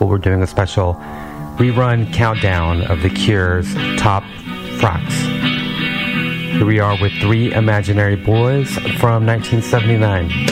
people, we're doing a special rerun countdown of The Cure's top frocks. Here we are with Three Imaginary Boys from 1979.